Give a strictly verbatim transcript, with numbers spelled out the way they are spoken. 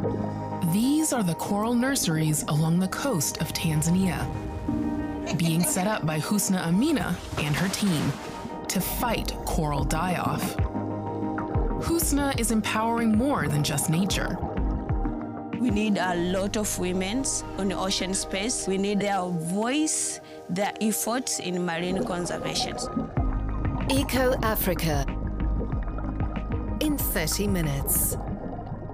These are the coral nurseries along the coast of Tanzania, being set up by Husna Amina and her team to fight coral die-off. Husna is empowering more than just nature. We need a lot of women on the ocean space. We need their voice, their efforts in marine conservation. Eco Africa in thirty minutes.